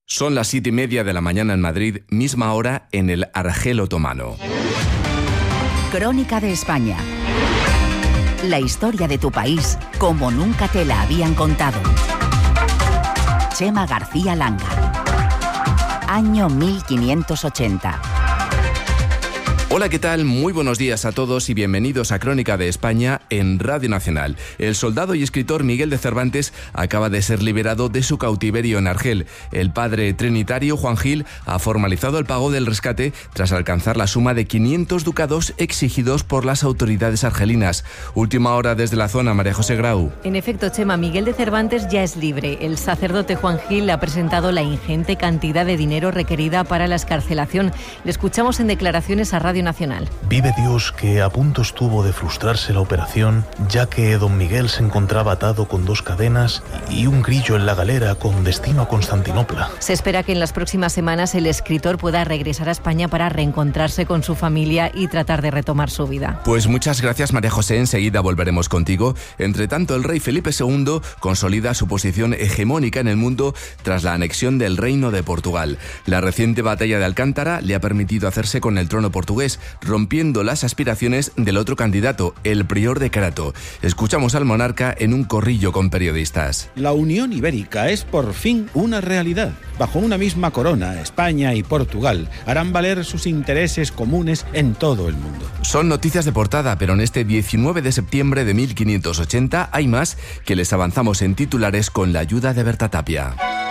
Son las 7:30 de la mañana en Madrid, misma hora en el Argel otomano. Crónica de España. La historia de tu país como nunca te la habían contado. Chema García Langa. Año 1580. Hola, ¿qué tal? Muy buenos días a todos y bienvenidos a Crónica de España en Radio Nacional. El soldado y escritor Miguel de Cervantes acaba de ser liberado de su cautiverio en Argel. El padre trinitario Juan Gil ha formalizado el pago del rescate tras alcanzar la suma de 500 ducados exigidos por las autoridades argelinas. Última hora desde la zona, María José Grau. En efecto, Chema, Miguel de Cervantes ya es libre. El sacerdote Juan Gil ha presentado la ingente cantidad de dinero requerida para la excarcelación. Le escuchamos en declaraciones a Radio Nacional. Vive Dios que a punto estuvo de frustrarse la operación, ya que don Miguel se encontraba atado con 2 cadenas y un grillo en la galera con destino a Constantinopla. Se espera que en las próximas semanas el escritor pueda regresar a España para reencontrarse con su familia y tratar de retomar su vida. Pues muchas gracias, María José. Enseguida volveremos contigo. Entre tanto, el rey Felipe II consolida su posición hegemónica en el mundo tras la anexión del Reino de Portugal. La reciente batalla de Alcántara le ha permitido hacerse con el trono portugués, rompiendo las aspiraciones del otro candidato, el prior de Crato. Escuchamos al monarca en un corrillo con periodistas. La Unión Ibérica es por fin una realidad. Bajo una misma corona, España y Portugal harán valer sus intereses comunes en todo el mundo. Son noticias de portada, pero en este 19 de septiembre de 1580 hay más que les avanzamos en titulares con la ayuda de Berta Tapia.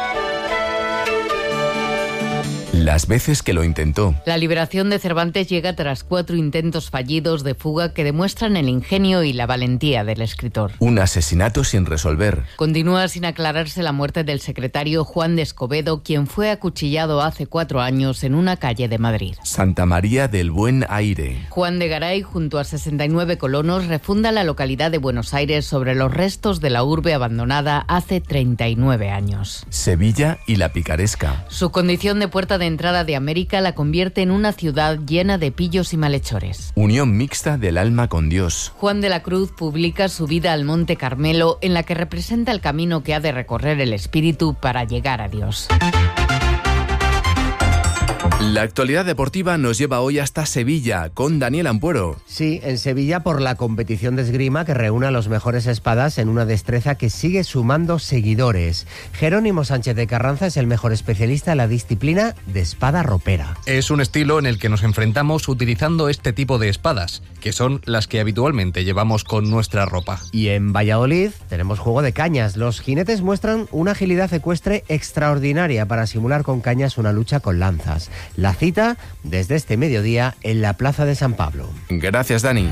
Las veces que lo intentó. La liberación de Cervantes llega tras 4 intentos fallidos de fuga que demuestran el ingenio y la valentía del escritor. Un asesinato sin resolver. Continúa sin aclararse la muerte del secretario Juan de Escobedo, quien fue acuchillado hace 4 años en una calle de Madrid. Santa María del Buen Aire. Juan de Garay, junto a 69 colonos, refunda la localidad de Buenos Aires sobre los restos de la urbe abandonada hace 39 años. Sevilla y la picaresca. Su condición de puerta de entrada de América la convierte en una ciudad llena de pillos y malhechores. Unión mixta del alma con Dios. Juan de la Cruz publica su vida al Monte Carmelo, en la que representa el camino que ha de recorrer el espíritu para llegar a Dios. La actualidad deportiva nos lleva hoy hasta Sevilla con Daniel Ampuero. Sí, en Sevilla por la competición de esgrima que reúne a los mejores espadas en una destreza que sigue sumando seguidores. Jerónimo Sánchez de Carranza es el mejor especialista en la disciplina de espada ropera. Es un estilo en el que nos enfrentamos utilizando este tipo de espadas, que son las que habitualmente llevamos con nuestra ropa. Y en Valladolid tenemos juego de cañas. Los jinetes muestran una agilidad ecuestre extraordinaria para simular con cañas una lucha con lanzas. La cita desde este mediodía en la Plaza de San Pablo. Gracias, Dani.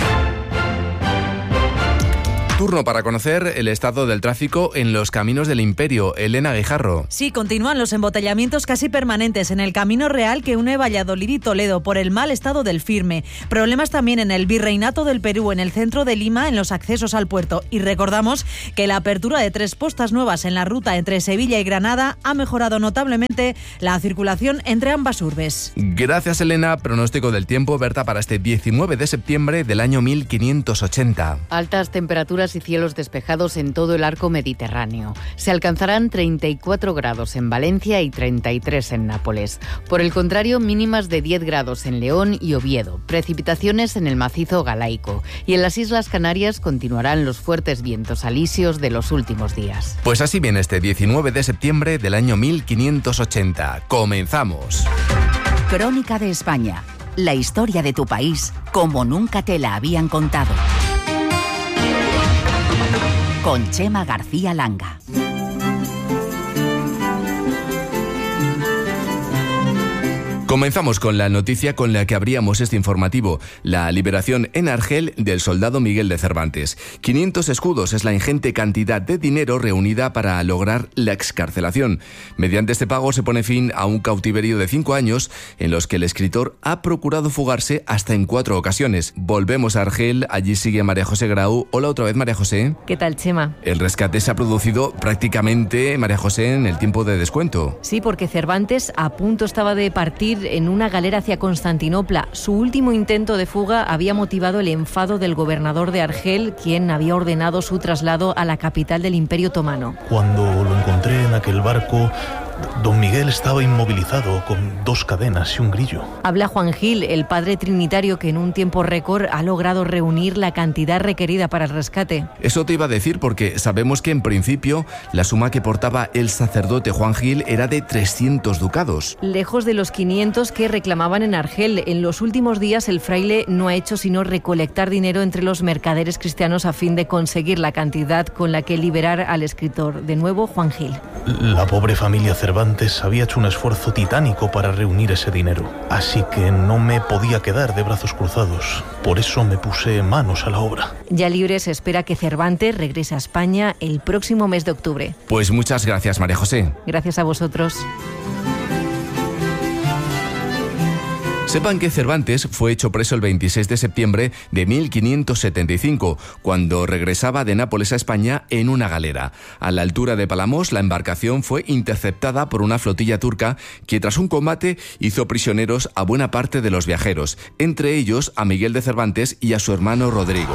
Turno para conocer el estado del tráfico en los caminos del Imperio. Elena Guijarro. Sí, continúan los embotellamientos casi permanentes en el Camino Real que une Valladolid y Toledo por el mal estado del firme. Problemas también en el Virreinato del Perú, en el centro de Lima, en los accesos al puerto. Y recordamos que la apertura de 3 postas nuevas en la ruta entre Sevilla y Granada ha mejorado notablemente la circulación entre ambas urbes. Gracias, Elena. Pronóstico del tiempo, Berta, para este 19 de septiembre del año 1580. Altas temperaturas y cielos despejados en todo el arco mediterráneo. Se alcanzarán 34 grados en Valencia y 33 en Nápoles. Por el contrario, mínimas de 10 grados en León y Oviedo. Precipitaciones en el macizo galaico. Y en las Islas Canarias continuarán los fuertes vientos alisios de los últimos días. Pues así viene este 19 de septiembre del año 1580. ¡Comenzamos! Crónica de España. La historia de tu país como nunca te la habían contado. Con Chema García Langa. Comenzamos con la noticia con la que abríamos este informativo, la liberación en Argel del soldado Miguel de Cervantes. 500 escudos es la ingente cantidad de dinero reunida para lograr la excarcelación. Mediante este pago se pone fin a un cautiverio de 5 años en los que el escritor ha procurado fugarse hasta en 4 ocasiones. Volvemos a Argel, allí sigue María José Grau. Hola otra vez, María José. ¿Qué tal, Chema? El rescate se ha producido prácticamente, María José, en el tiempo de descuento. Sí, porque Cervantes a punto estaba de partir en una galera hacia Constantinopla. Su último intento de fuga había motivado el enfado del gobernador de Argel, quien había ordenado su traslado a la capital del Imperio Otomano. Cuando lo encontré en aquel barco, Don Miguel estaba inmovilizado con 2 cadenas y un grillo. Habla Juan Gil, el padre trinitario que en un tiempo récord ha logrado reunir la cantidad requerida para el rescate. Eso te iba a decir porque sabemos que en principio la suma que portaba el sacerdote Juan Gil era de 300 ducados. Lejos de los 500 que reclamaban en Argel. En los últimos días el fraile no ha hecho sino recolectar dinero entre los mercaderes cristianos a fin de conseguir la cantidad con la que liberar al escritor. De nuevo, Juan Gil. La pobre familia Cervantes había hecho un esfuerzo titánico para reunir ese dinero, así que no me podía quedar de brazos cruzados. Por eso me puse manos a la obra. Ya libre se espera que Cervantes regrese a España el próximo mes de octubre. Pues muchas gracias, María José. Gracias a vosotros. Sepan que Cervantes fue hecho preso el 26 de septiembre de 1575, cuando regresaba de Nápoles a España en una galera. A la altura de Palamos, la embarcación fue interceptada por una flotilla turca que, tras un combate, hizo prisioneros a buena parte de los viajeros, entre ellos a Miguel de Cervantes y a su hermano Rodrigo.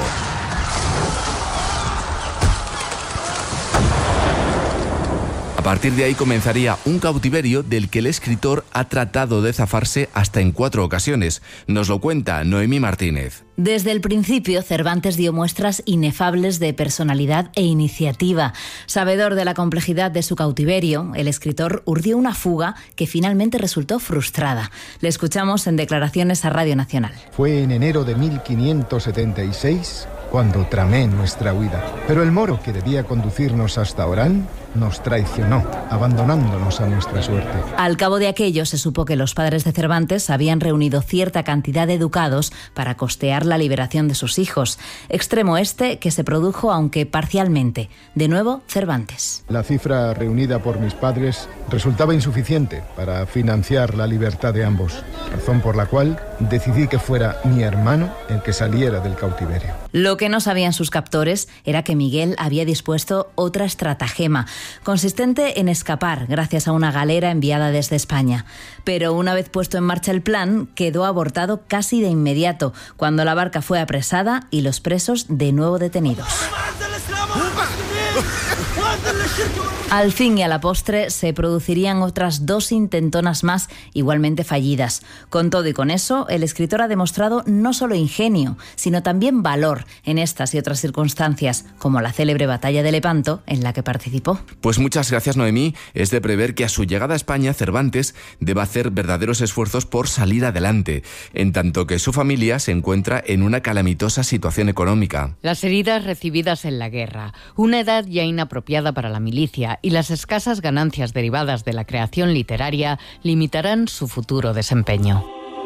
A partir de ahí comenzaría un cautiverio del que el escritor ha tratado de zafarse hasta en 4 ocasiones. Nos lo cuenta Noemí Martínez. Desde el principio, Cervantes dio muestras inefables de personalidad e iniciativa. Sabedor de la complejidad de su cautiverio, el escritor urdió una fuga que finalmente resultó frustrada. Le escuchamos en declaraciones a Radio Nacional. Fue en enero de 1576 cuando tramé nuestra huida. Pero el moro que debía conducirnos hasta Orán nos traicionó, abandonándonos a nuestra suerte. Al cabo de aquello se supo que los padres de Cervantes habían reunido cierta cantidad de ducados para costear la liberación de sus hijos. Extremo este que se produjo aunque parcialmente. De nuevo, Cervantes. La cifra reunida por mis padres resultaba insuficiente para financiar la libertad de ambos, razón por la cual decidí que fuera mi hermano el que saliera del cautiverio. Lo que no sabían sus captores era que Miguel había dispuesto otra estratagema, consistente en escapar gracias a una galera enviada desde España. Pero una vez puesto en marcha el plan, quedó abortado casi de inmediato, cuando la barca fue apresada y los presos de nuevo detenidos. Al fin y a la postre se producirían otras 2 intentonas más igualmente fallidas. Con todo y con eso, el escritor ha demostrado no solo ingenio, sino también valor en estas y otras circunstancias, como la célebre batalla de Lepanto, en la que participó. Pues muchas gracias, Noemí. Es de prever que a su llegada a España, Cervantes deba hacer verdaderos esfuerzos por salir adelante, en tanto que su familia se encuentra en una calamitosa situación económica. Las heridas recibidas en la guerra, una edad ya inapropiada para la milicia y las escasas ganancias derivadas de la creación literaria limitarán su futuro desempeño.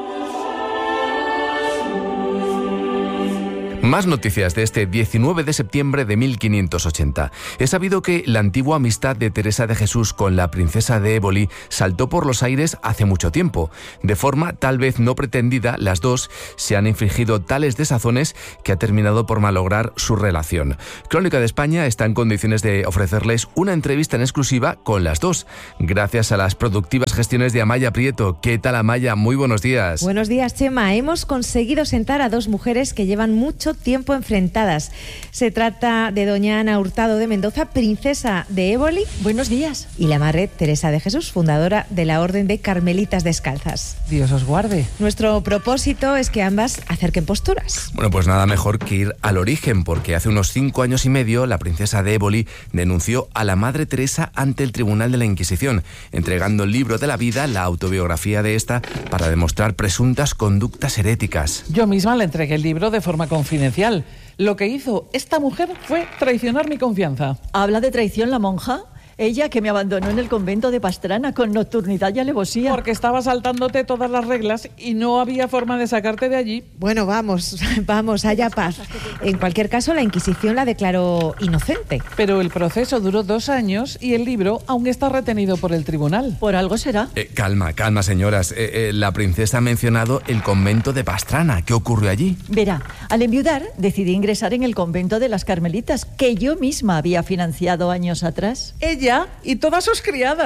Más noticias de este 19 de septiembre de 1580. Es sabido que la antigua amistad de Teresa de Jesús con la princesa de Éboli saltó por los aires hace mucho tiempo. De forma tal vez no pretendida, las dos se han infligido tales desazones que ha terminado por malograr su relación. Crónica de España está en condiciones de ofrecerles una entrevista en exclusiva con las dos, gracias a las productivas gestiones de Amaya Prieto. ¿Qué tal, Amaya? Muy buenos días. Buenos días, Chema. Hemos conseguido sentar a 2 mujeres que llevan mucho tiempo enfrentadas. Se trata de doña Ana Hurtado de Mendoza, princesa de Éboli. Buenos días. Y la madre Teresa de Jesús, fundadora de la Orden de Carmelitas Descalzas. Dios os guarde. Nuestro propósito es que ambas acerquen posturas. Bueno, pues nada mejor que ir al origen, porque hace unos 5 años y medio la princesa de Éboli denunció a la madre Teresa ante el Tribunal de la Inquisición, entregando el libro de la vida, la autobiografía de esta, para demostrar presuntas conductas heréticas. Yo misma le entregué el libro de forma confidencial. Lo que hizo esta mujer fue traicionar mi confianza. ¿Habla de traición la monja? Ella que me abandonó en el convento de Pastrana con nocturnidad y alevosía. Porque estaba saltándote todas las reglas y no había forma de sacarte de allí. Bueno, vamos, haya paz. En cualquier caso, la Inquisición la declaró inocente. Pero el proceso duró 2 años y el libro aún está retenido por el tribunal. ¿Por algo será? Calma, señoras. La princesa ha mencionado el convento de Pastrana. ¿Qué ocurrió allí? Verá, al enviudar decidí ingresar en el convento de las Carmelitas, que yo misma había financiado años atrás. Ella y todas sus criadas.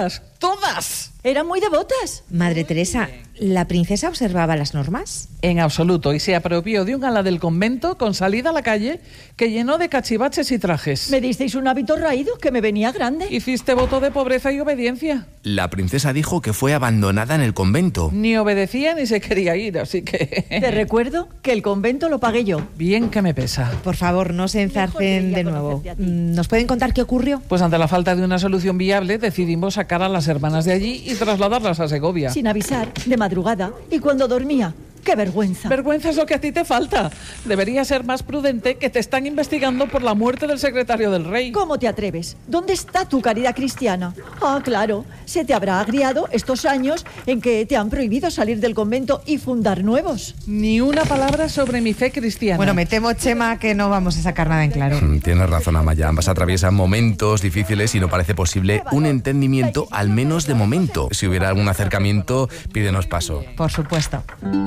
¡Todas! Eran muy devotas. Madre Teresa, ¿la princesa observaba las normas? En absoluto, y se apropió de un ala del convento con salida a la calle que llenó de cachivaches y trajes. Me disteis un hábito raído que me venía grande. Hiciste voto de pobreza y obediencia. La princesa dijo que fue abandonada en el convento. Ni obedecía ni se quería ir, así que... Te recuerdo que el convento lo pagué yo. Bien que me pesa. Por favor, no se enzarcen de nuevo. ¿Nos pueden contar qué ocurrió? Pues ante la falta de una solución viable, decidimos sacar a las hermanas de allí y trasladarlas a Segovia. Sin avisar, de madrugada, y cuando dormía. ¡Qué vergüenza! Vergüenza es lo que a ti te falta. Debería ser más prudente, que te están investigando por la muerte del secretario del rey. ¿Cómo te atreves? ¿Dónde está tu caridad cristiana? Ah, claro, se te habrá agriado estos años en que te han prohibido salir del convento y fundar nuevos. Ni una palabra sobre mi fe cristiana. Bueno, me temo, Chema, que no vamos a sacar nada en claro. Tienes razón, Amaya. Ambas atraviesan momentos difíciles y no parece posible un entendimiento, al menos de momento. Si hubiera algún acercamiento, pídenos paso. Por supuesto.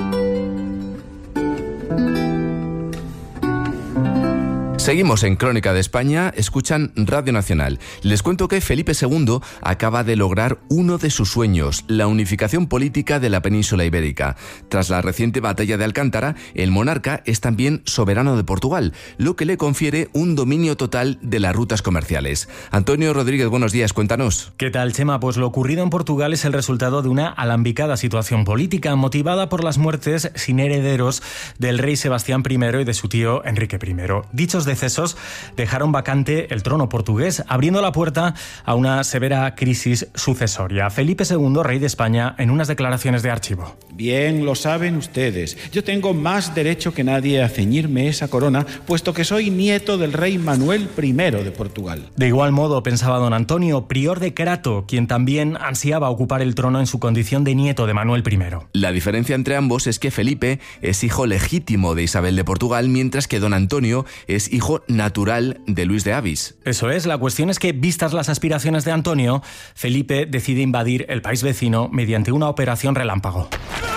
Seguimos en Crónica de España, escuchan Radio Nacional. Les cuento que Felipe II acaba de lograr uno de sus sueños, la unificación política de la península ibérica. Tras la reciente batalla de Alcántara, el monarca es también soberano de Portugal, lo que le confiere un dominio total de las rutas comerciales. Antonio Rodríguez, buenos días, cuéntanos. ¿Qué tal, Chema? Pues lo ocurrido en Portugal es el resultado de una alambicada situación política motivada por las muertes sin herederos del rey Sebastián I y de su tío Enrique I. Dichos decesos dejaron vacante el trono portugués, abriendo la puerta a una severa crisis sucesoria. Felipe II, rey de España, en unas declaraciones de archivo. Bien lo saben ustedes. Yo tengo más derecho que nadie a ceñirme esa corona, puesto que soy nieto del rey Manuel I de Portugal. De igual modo, pensaba don Antonio, prior de Crato, quien también ansiaba ocupar el trono en su condición de nieto de Manuel I. La diferencia entre ambos es que Felipe es hijo legítimo de Isabel de Portugal, mientras que don Antonio es hijo natural de Luis de Avis. Eso es, la cuestión es que, vistas las aspiraciones de Antonio, Felipe decide invadir el país vecino mediante una operación relámpago.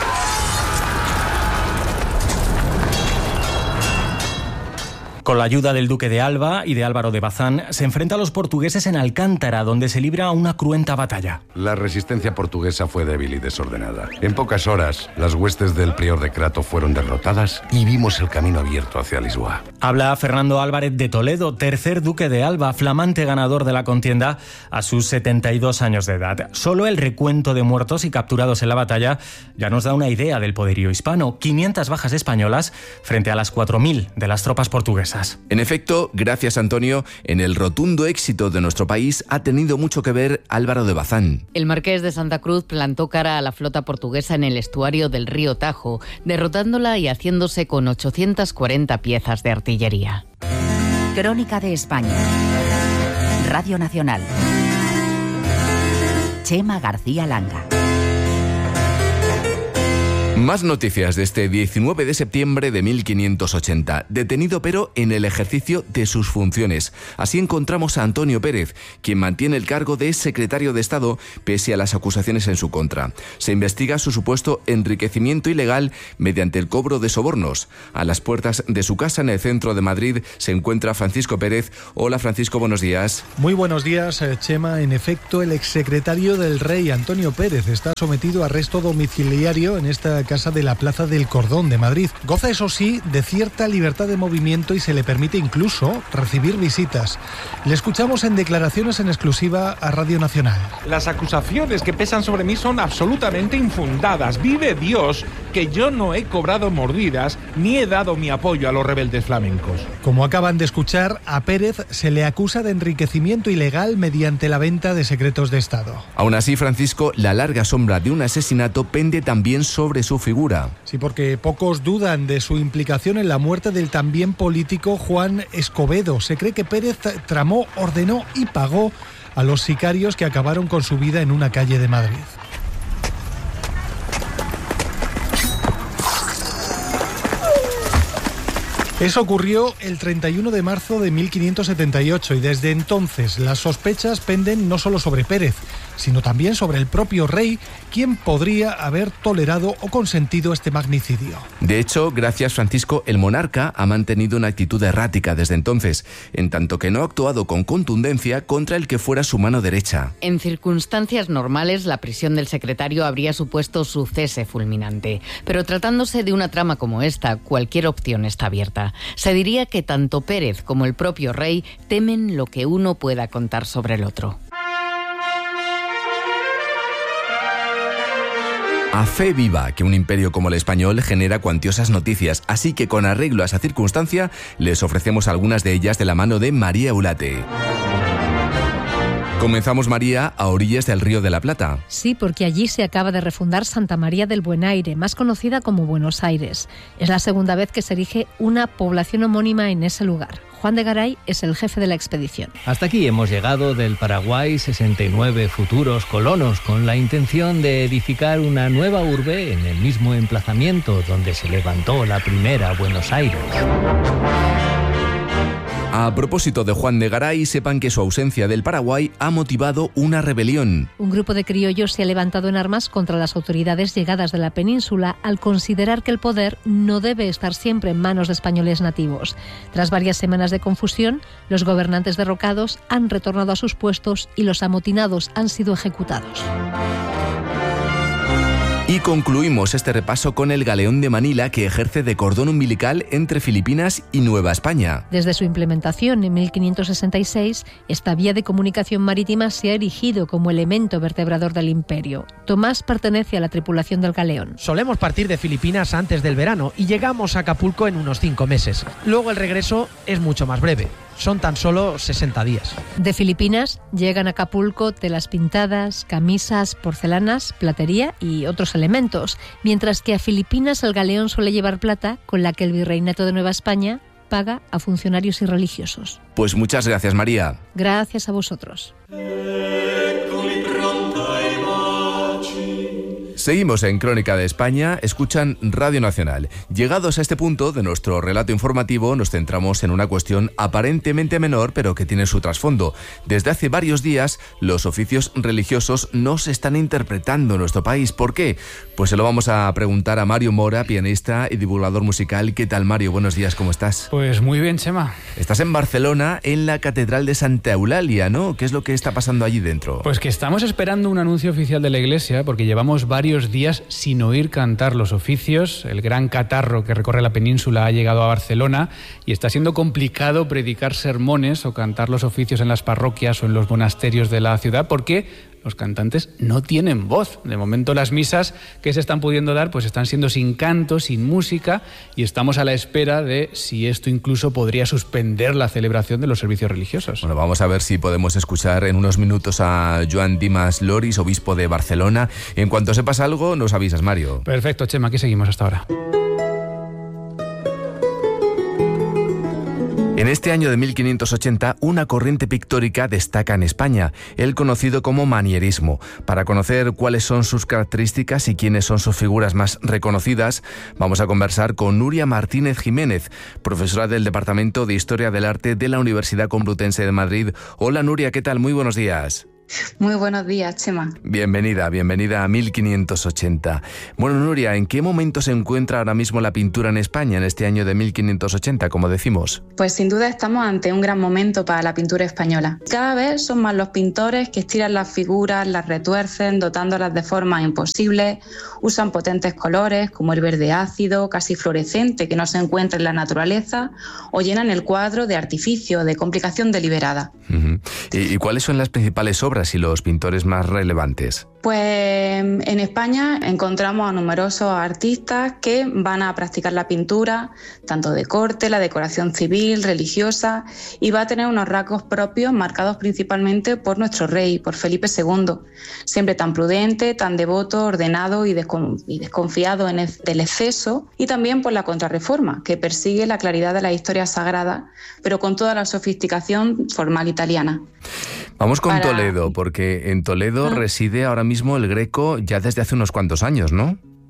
Con la ayuda del duque de Alba y de Álvaro de Bazán, se enfrenta a los portugueses en Alcántara, donde se libra una cruenta batalla. La resistencia portuguesa fue débil y desordenada. En pocas horas, las huestes del prior de Crato fueron derrotadas y vimos el camino abierto hacia Lisboa. Habla Fernando Álvarez de Toledo, tercer duque de Alba, flamante ganador de la contienda a sus 72 años de edad. Solo el recuento de muertos y capturados en la batalla ya nos da una idea del poderío hispano. 500 bajas españolas frente a las 4.000 de las tropas portuguesas. En efecto, gracias Antonio, en el rotundo éxito de nuestro país ha tenido mucho que ver Álvaro de Bazán. El marqués de Santa Cruz plantó cara a la flota portuguesa en el estuario del río Tajo, derrotándola y haciéndose con 840 piezas de artillería. Crónica de España. Radio Nacional. Chema García Langa. Más noticias de este 19 de septiembre de 1580, detenido pero en el ejercicio de sus funciones. Así encontramos a Antonio Pérez, quien mantiene el cargo de secretario de Estado pese a las acusaciones en su contra. Se investiga su supuesto enriquecimiento ilegal mediante el cobro de sobornos. A las puertas de su casa en el centro de Madrid se encuentra Francisco Pérez. Hola Francisco, buenos días. Muy buenos días, Chema. En efecto, el exsecretario del rey, Antonio Pérez, está sometido a arresto domiciliario en esta casa de la Plaza del Cordón de Madrid. Goza, eso sí, de cierta libertad de movimiento y se le permite incluso recibir visitas. Le escuchamos en declaraciones en exclusiva a Radio Nacional. Las acusaciones que pesan sobre mí son absolutamente infundadas. Vive Dios que yo no he cobrado mordidas ni he dado mi apoyo a los rebeldes flamencos. Como acaban de escuchar, a Pérez se le acusa de enriquecimiento ilegal mediante la venta de secretos de Estado. Aún así, Francisco, la larga sombra de un asesinato pende también sobre su figura. Sí, porque pocos dudan de su implicación en la muerte del también político Juan Escobedo. Se cree que Pérez tramó, ordenó y pagó a los sicarios que acabaron con su vida en una calle de Madrid. Eso ocurrió el 31 de marzo de 1578 y desde entonces las sospechas penden no solo sobre Pérez, sino también sobre el propio rey, quien podría haber tolerado o consentido este magnicidio. De hecho, gracias Francisco, el monarca ha mantenido una actitud errática desde entonces, en tanto que no ha actuado con contundencia contra el que fuera su mano derecha. En circunstancias normales, la prisión del secretario habría supuesto su cese fulminante, pero tratándose de una trama como esta, cualquier opción está abierta. Se diría que tanto Pérez como el propio rey temen lo que uno pueda contar sobre el otro. A fe viva que un imperio como el español genera cuantiosas noticias, así que con arreglo a esa circunstancia les ofrecemos algunas de ellas de la mano de María Eulate. Comenzamos, María, a orillas del Río de la Plata. Sí, porque allí se acaba de refundar Santa María del Buen Aire, más conocida como Buenos Aires. Es la segunda vez que se erige una población homónima en ese lugar. Juan de Garay es el jefe de la expedición. Hasta aquí hemos llegado del Paraguay 69 futuros colonos con la intención de edificar una nueva urbe en el mismo emplazamiento donde se levantó la primera Buenos Aires. A propósito de Juan de Garay, sepan que su ausencia del Paraguay ha motivado una rebelión. Un grupo de criollos se ha levantado en armas contra las autoridades llegadas de la península al considerar que el poder no debe estar siempre en manos de españoles nativos. Tras varias semanas de confusión, los gobernantes derrocados han retornado a sus puestos y los amotinados han sido ejecutados. Y concluimos este repaso con el galeón de Manila, que ejerce de cordón umbilical entre Filipinas y Nueva España. Desde su implementación en 1566, esta vía de comunicación marítima se ha erigido como elemento vertebrador del imperio. Tomás pertenece a la tripulación del galeón. Solemos partir de Filipinas antes del verano y llegamos a Acapulco en unos 5 meses. Luego el regreso es mucho más breve. Son tan solo 60 días. De Filipinas llegan a Acapulco telas pintadas, camisas, porcelanas, platería y otros elementos, mientras que a Filipinas el galeón suele llevar plata con la que el Virreinato de Nueva España paga a funcionarios y religiosos. Pues muchas gracias, María. Gracias a vosotros. Seguimos en Crónica de España, escuchan Radio Nacional. Llegados a este punto de nuestro relato informativo, nos centramos en una cuestión aparentemente menor, pero que tiene su trasfondo. Desde hace varios días, los oficios religiosos no se están interpretando en nuestro país. ¿Por qué? Pues se lo vamos a preguntar a Mario Mora, pianista y divulgador musical. ¿Qué tal, Mario? Buenos días, ¿cómo estás? Pues muy bien, Chema. Estás en Barcelona, en la Catedral de Santa Eulalia, ¿no? ¿Qué es lo que está pasando allí dentro? Pues que estamos esperando un anuncio oficial de la Iglesia, porque llevamos varios días sin oír cantar los oficios. El gran catarro que recorre la península ha llegado a Barcelona y está siendo complicado predicar sermones o cantar los oficios en las parroquias o en los monasterios de la ciudad porque los cantantes no tienen voz. De momento las misas que se están pudiendo dar pues están siendo sin canto, sin música, y estamos a la espera de si esto incluso podría suspender la celebración de los servicios religiosos. Bueno, vamos a ver si podemos escuchar en unos minutos a Joan Dimas Loris, obispo de Barcelona. En cuanto sepas algo, nos avisas, Mario. Perfecto, Chema, aquí seguimos hasta ahora. En este año de 1580, una corriente pictórica destaca en España, el conocido como manierismo. Para conocer cuáles son sus características y quiénes son sus figuras más reconocidas, vamos a conversar con Nuria Martínez Jiménez, profesora del Departamento de Historia del Arte de la Universidad Complutense de Madrid. Hola, Nuria, ¿qué tal? Muy buenos días. Muy buenos días, Chema. Bienvenida a 1580. Bueno, Nuria, ¿en qué momento se encuentra ahora mismo la pintura en España en este año de 1580, como decimos? Pues sin duda estamos ante un gran momento para la pintura española. Cada vez son más los pintores que estiran las figuras, las retuercen, dotándolas de formas imposibles, usan potentes colores como el verde ácido, casi fluorescente, que no se encuentra en la naturaleza, o llenan el cuadro de artificio, de complicación deliberada. Uh-huh. ¿Y cuáles son las principales obras y los pintores más relevantes? Pues en España encontramos a numerosos artistas que van a practicar la pintura, tanto de corte, la decoración civil, religiosa, y va a tener unos rasgos propios marcados principalmente por nuestro rey, por Felipe II, siempre tan prudente, tan devoto, ordenado y desconfiado del exceso, y también por la Contrarreforma, que persigue la claridad de la historia sagrada, pero con toda la sofisticación formal italiana. Vamos con Toledo, porque en Toledo reside ahora mismo el Greco ya desde hace unos cuantos años, ¿no?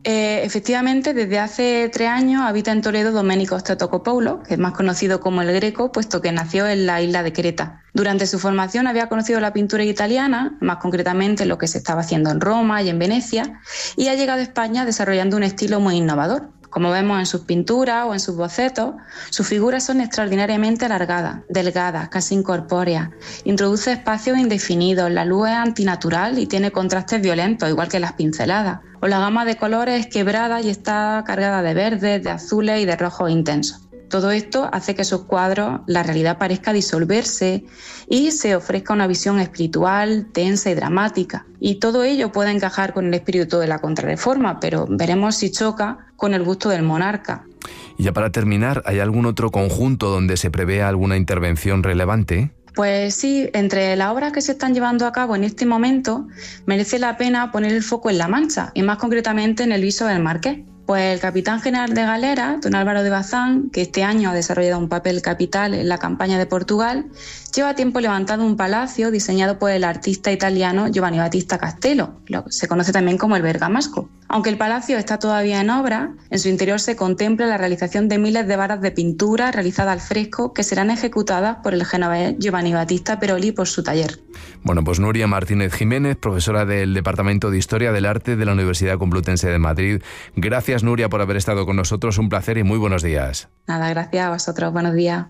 Efectivamente, desde hace 3 años habita en Toledo Doménicos Tetokopoulos, que es más conocido como el Greco, puesto que nació en la isla de Creta. Durante su formación había conocido la pintura italiana, más concretamente lo que se estaba haciendo en Roma y en Venecia, y ha llegado a España desarrollando un estilo muy innovador. Como vemos en sus pinturas o en sus bocetos, sus figuras son extraordinariamente alargadas, delgadas, casi incorpóreas. Introduce espacios indefinidos, la luz es antinatural y tiene contrastes violentos, igual que las pinceladas. O la gama de colores es quebrada y está cargada de verdes, de azules y de rojos intensos. Todo esto hace que sus cuadros la realidad parezca disolverse y se ofrezca una visión espiritual, tensa y dramática. Y todo ello puede encajar con el espíritu de la Contrarreforma, pero veremos si choca con el gusto del monarca. Y ya para terminar, ¿hay algún otro conjunto donde se prevea alguna intervención relevante? Pues sí, entre las obras que se están llevando a cabo en este momento, merece la pena poner el foco en La Mancha, y más concretamente en el Viso del Marqués. Pues el capitán general de galera, don Álvaro de Bazán, que este año ha desarrollado un papel capital en la campaña de Portugal, lleva tiempo levantando un palacio diseñado por el artista italiano Giovanni Battista Castello, lo que se conoce también como el Bergamasco. Aunque el palacio está todavía en obra, en su interior se contempla la realización de miles de varas de pintura realizadas al fresco que serán ejecutadas por el genovés Giovanni Battista Peroli por su taller. Bueno, pues Nuria Martínez Jiménez, profesora del Departamento de Historia del Arte de la Universidad Complutense de Madrid. Gracias, Nuria, por haber estado con nosotros. Un placer y muy buenos días. Nada, gracias a vosotros. Buenos días.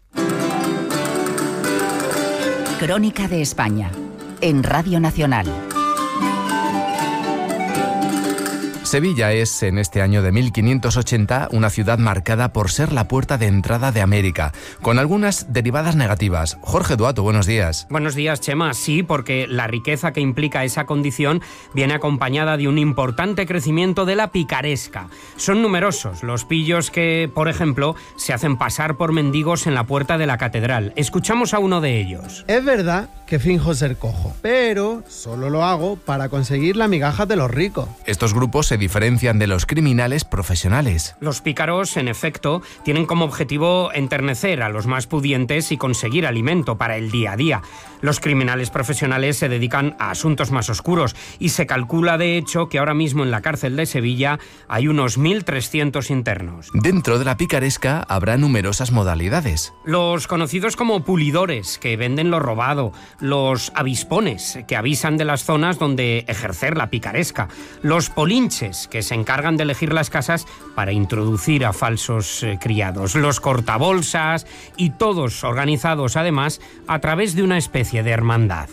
Crónica de España, en Radio Nacional. Sevilla es, en este año de 1580, una ciudad marcada por ser la puerta de entrada de América, con algunas derivadas negativas. Jorge Duato, buenos días. Buenos días, Chema. Sí, porque la riqueza que implica esa condición viene acompañada de un importante crecimiento de la picaresca. Son numerosos los pillos que, por ejemplo, se hacen pasar por mendigos en la puerta de la catedral. Escuchamos a uno de ellos. Es verdad que finjo ser cojo, pero solo lo hago para conseguir las migajas de los ricos. Estos grupos se diferencian de los criminales profesionales. Los pícaros, en efecto, tienen como objetivo enternecer a los más pudientes y conseguir alimento para el día a día. Los criminales profesionales se dedican a asuntos más oscuros y se calcula, de hecho, que ahora mismo en la cárcel de Sevilla hay unos 1.300 internos. Dentro de la picaresca habrá numerosas modalidades. Los conocidos como pulidores, que venden lo robado. Los avispones, que avisan de las zonas donde ejercer la picaresca. Los polinches, que se encargan de elegir las casas para introducir a falsos criados. Los cortabolsas, y todos organizados además a través de una especie de hermandad.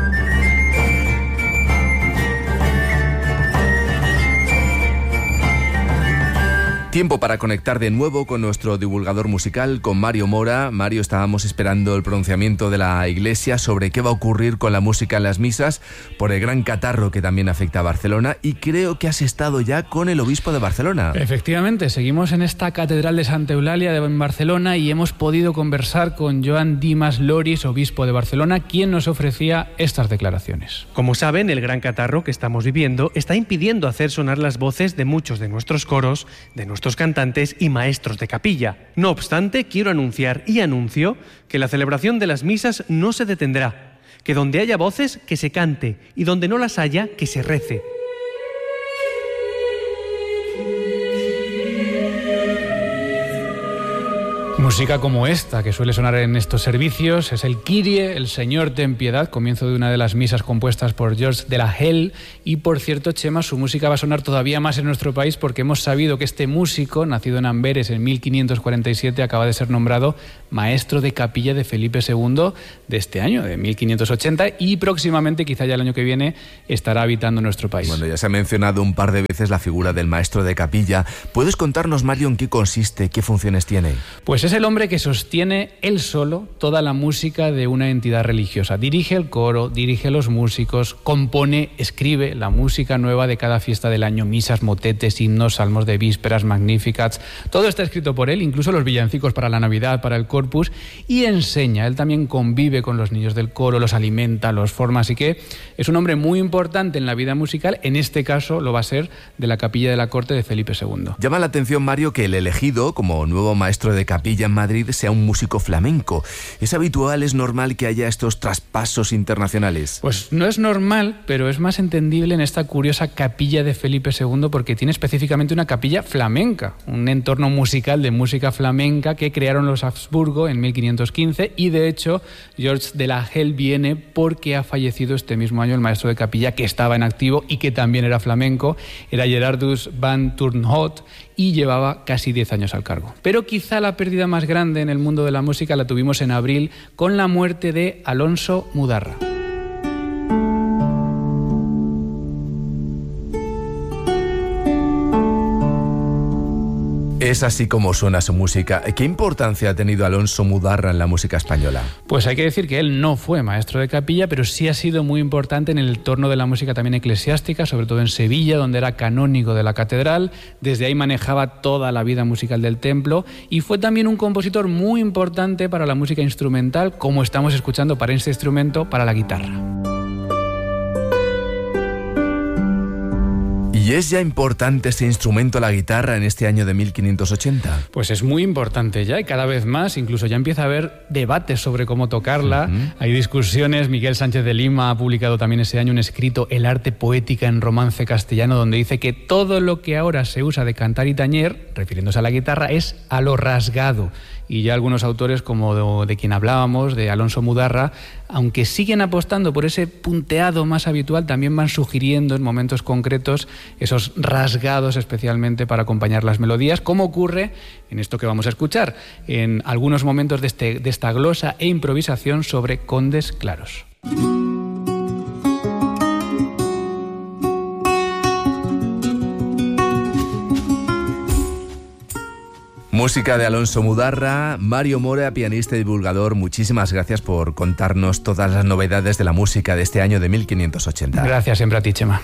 Tiempo para conectar de nuevo con nuestro divulgador musical, con Mario Mora. Mario, estábamos esperando el pronunciamiento de la Iglesia sobre qué va a ocurrir con la música en las misas por el gran catarro que también afecta a Barcelona, y creo que has estado ya con el obispo de Barcelona. Efectivamente, seguimos en esta Catedral de Santa Eulalia en Barcelona y hemos podido conversar con Joan Dimas Loris, obispo de Barcelona, quien nos ofrecía estas declaraciones. Como saben, el gran catarro que estamos viviendo está impidiendo hacer sonar las voces de muchos de nuestros coros, de nuestros cantantes y maestros de capilla. No obstante, quiero anunciar y anuncio que la celebración de las misas no se detendrá, que donde haya voces, que se cante, y donde no las haya, que se rece. Música como esta, que suele sonar en estos servicios, es el Kyrie, el Señor ten piedad, comienzo de una de las misas compuestas por Georges de la Helle. Y por cierto, Chema, su música va a sonar todavía más en nuestro país porque hemos sabido que este músico, nacido en Amberes en 1547, acaba de ser nombrado maestro de capilla de Felipe II de este año, de 1580, y próximamente, quizá ya el año que viene, estará habitando nuestro país. Bueno, ya se ha mencionado un par de veces la figura del maestro de capilla. ¿Puedes contarnos, Mario, en qué consiste, qué funciones tiene? Pues es el hombre que sostiene él solo toda la música de una entidad religiosa. Dirige el coro, dirige los músicos, compone, escribe la música nueva de cada fiesta del año, misas, motetes, himnos, salmos de vísperas, magnificats. Todo está escrito por él, incluso los villancicos para la Navidad, para el Corpus, y enseña. Él también convive con los niños del coro, los alimenta, los forma, así que es un hombre muy importante en la vida musical. En este caso lo va a ser de la capilla de la corte de Felipe II. Llama la atención, Mario, que el elegido como nuevo maestro de capilla Capilla en Madrid sea un músico flamenco. ¿Es habitual, es normal que haya estos traspasos internacionales? Pues no es normal, pero es más entendible en esta curiosa capilla de Felipe II porque tiene específicamente una capilla flamenca, un entorno musical de música flamenca que crearon los Habsburgo en 1515 y de hecho George de la Hel viene porque ha fallecido este mismo año el maestro de capilla que estaba en activo y que también era flamenco, era Gerardus van Turnhout y llevaba casi 10 años al cargo. Pero quizá la pérdida más grande en el mundo de la música la tuvimos en abril con la muerte de Alonso Mudarra. Es así como suena su música. ¿Qué importancia ha tenido Alonso Mudarra en la música española? Pues hay que decir que él no fue maestro de capilla, pero sí ha sido muy importante en el entorno de la música también eclesiástica, sobre todo en Sevilla, donde era canónigo de la catedral. Desde ahí manejaba toda la vida musical del templo y fue también un compositor muy importante para la música instrumental, como estamos escuchando para este instrumento, para la guitarra. ¿Y es ya importante este instrumento, la guitarra, en este año de 1580? Pues es muy importante ya y cada vez más, incluso ya empieza a haber debates sobre cómo tocarla. Hay discusiones. Miguel Sánchez de Lima ha publicado también ese año un escrito, El arte poética en romance castellano, donde dice que todo lo que ahora se usa de cantar y tañer, refiriéndose a la guitarra, es a lo rasgado. Y ya algunos autores, como de quien hablábamos, de Alonso Mudarra, aunque siguen apostando por ese punteado más habitual, también van sugiriendo en momentos concretos esos rasgados especialmente para acompañar las melodías, como ocurre en esto que vamos a escuchar, en algunos momentos de esta glosa e improvisación sobre condes claros. Música de Alonso Mudarra. Mario Mora, pianista y divulgador, muchísimas gracias por contarnos todas las novedades de la música de este año de 1580. Gracias siempre a ti, Chema.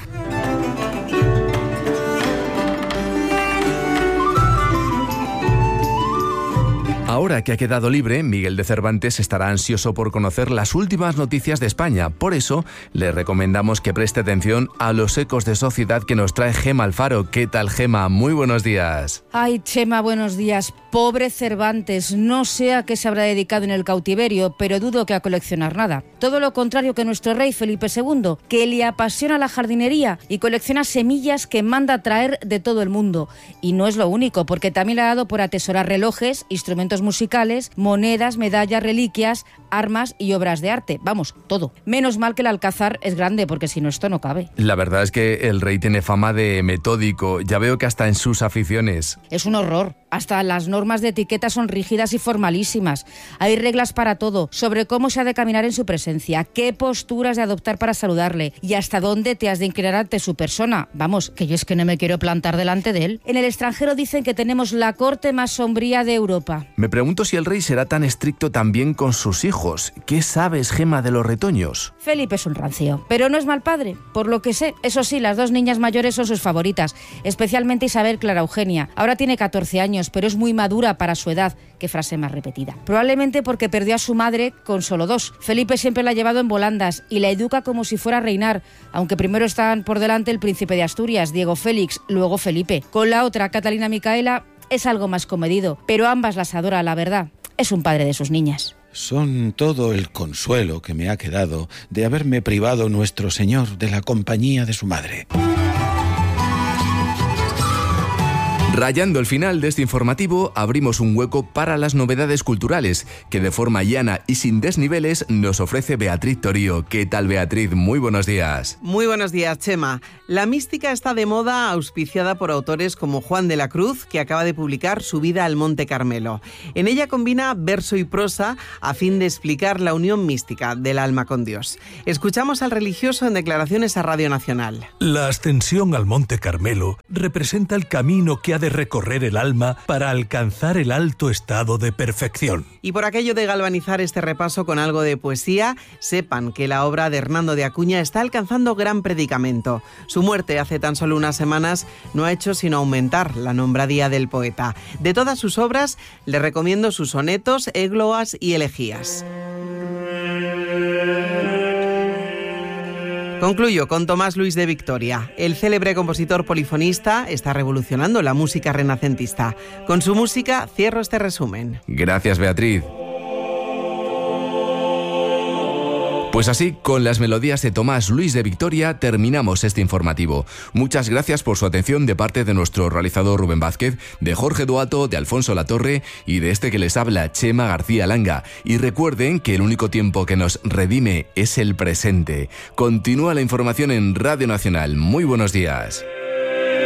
Ahora que ha quedado libre, Miguel de Cervantes estará ansioso por conocer las últimas noticias de España. Por eso, le recomendamos que preste atención a los ecos de sociedad que nos trae Gema Alfaro. ¿Qué tal, Gema? Muy buenos días. Ay, Chema, buenos días. Pobre Cervantes, no sé a qué se habrá dedicado en el cautiverio, pero dudo que a coleccionar nada. Todo lo contrario que nuestro rey Felipe II, que le apasiona la jardinería y colecciona semillas que manda traer de todo el mundo. Y no es lo único, porque también le ha dado por atesorar relojes, instrumentos musicales, monedas, medallas, reliquias, armas y obras de arte. Vamos, todo. Menos mal que el Alcázar es grande, porque si no esto no cabe. La verdad es que el rey tiene fama de metódico. Ya veo que hasta en sus aficiones. Es un horror. Hasta las normas de etiqueta son rígidas y formalísimas. Hay reglas para todo, sobre cómo se ha de caminar en su presencia, qué posturas de adoptar para saludarle y hasta dónde te has de inclinar ante su persona. Vamos, que yo es que no me quiero plantar delante de él. En el extranjero dicen que tenemos la corte más sombría de Europa. Me pregunto si el rey será tan estricto también con sus hijos. ¿Qué sabes, Gema, de los retoños? Felipe es un rancio, pero no es mal padre, por lo que sé. Eso sí, las dos niñas mayores son sus favoritas, especialmente Isabel Clara Eugenia. Ahora tiene 14 años, pero es muy madura para su edad. Qué frase más repetida. Probablemente porque perdió a su madre con solo 2. Felipe siempre la ha llevado en volandas y la educa como si fuera a reinar, aunque primero están por delante el príncipe de Asturias, Diego Félix, luego Felipe. Con la otra, Catalina Micaela, es algo más comedido, pero ambas las adora, la verdad. Es un padre de sus niñas. Son todo el consuelo que me ha quedado de haberme privado nuestro Señor de la compañía de su madre. Rayando el final de este informativo, abrimos un hueco para las novedades culturales que de forma llana y sin desniveles nos ofrece Beatriz Torío. ¿Qué tal, Beatriz? Muy buenos días. Muy buenos días, Chema. La mística está de moda, auspiciada por autores como Juan de la Cruz, que acaba de publicar su vida al Monte Carmelo. En ella combina verso y prosa a fin de explicar la unión mística del alma con Dios. Escuchamos al religioso en declaraciones a Radio Nacional. La ascensión al Monte Carmelo representa el camino que ha de recorrer el alma para alcanzar el alto estado de perfección. Y por aquello de galvanizar este repaso con algo de poesía, sepan que la obra de Hernando de Acuña está alcanzando gran predicamento. Su muerte hace tan solo unas semanas no ha hecho sino aumentar la nombradía del poeta. De todas sus obras, le recomiendo sus sonetos, églogas y elegías. Concluyo con Tomás Luis de Victoria. El célebre compositor polifonista está revolucionando la música renacentista. Con su música cierro este resumen. Gracias, Beatriz. Pues así, con las melodías de Tomás Luis de Victoria, terminamos este informativo. Muchas gracias por su atención de parte de nuestro realizador Rubén Vázquez, de Jorge Duato, de Alfonso Latorre y de este que les habla, Chema García Langa. Y recuerden que el único tiempo que nos redime es el presente. Continúa la información en Radio Nacional. Muy buenos días.